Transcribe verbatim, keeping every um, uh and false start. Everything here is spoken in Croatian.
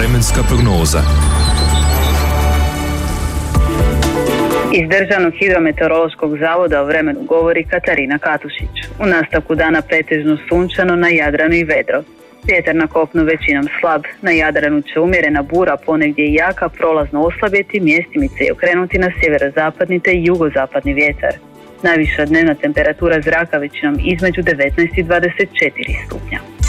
vremenska prognoza. Iz Državnog hidrometeorološkog zavoda o vremenu govori Katarina Katušić. U nastavku dana pretežno sunčano, na Jadranu i vedro. Vjetar na kopnu većinom slab, na Jadranu će umjerena bura, ponegdje i jaka, prolazno oslabjeti, mjestimice i okrenuti na sjeverozapadni te jugozapadni vjetar. Najviša dnevna temperatura zraka većinom između devetnaest i dvadeset četiri stupnja.